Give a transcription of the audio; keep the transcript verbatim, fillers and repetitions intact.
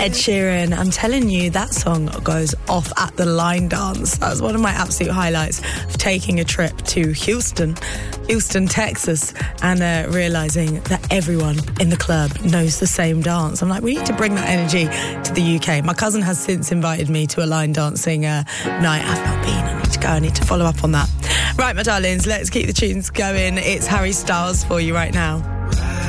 Ed Sheeran, I'm telling you, that song goes off at the line dance. That was one of my absolute highlights of taking a trip to Houston, Houston, Texas, and uh, realising that everyone in the club knows the same dance. I'm like, we need to bring that energy to the U K. My cousin has since invited me to a line dancing uh, night. I've not been. I need to go. I need to follow up on that. Right, my darlings, let's keep the tunes going. It's Harry Styles for you right now.